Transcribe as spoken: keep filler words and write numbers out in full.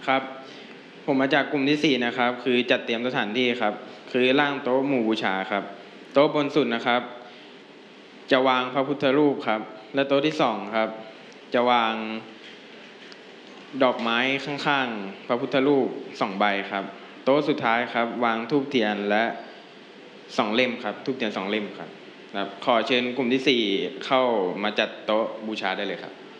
ครับผมมาจากกลุ่มที่สี่นะครับคือจัดเตรียมสถานที่ครับคือร่างโต๊ะหมู่บูชาครับโต๊ะบนสุดนะครับจะวางพระพุทธรูปครับและโต๊ะที่สองครับจะวางดอกไม้ข้างๆพระพุทธรูปสองใบครับโต๊ะสุดท้ายครับวางธูปเทียนและสองเล่มครับธูปเทียนสองเล่มครับครับขอเชิญกลุ่มที่สี่เข้ามาจัดโต๊ะบูชาได้เลยครับ